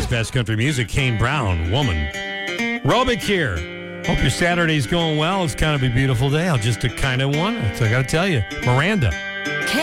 best country music. Kane Brown, Woman. Robic here. Hope your Saturday's going well. It's kind of a beautiful day. I'll just a kind of one. I got to tell you, Miranda.